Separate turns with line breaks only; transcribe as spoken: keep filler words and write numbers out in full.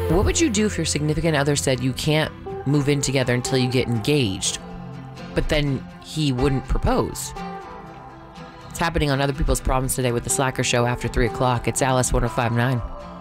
What would you do if your significant other said you can't move in together until you get engaged, but then he wouldn't propose? It's happening on Other People's Problems today with the Slacker Show after three o'clock. It's Alice one oh five point nine.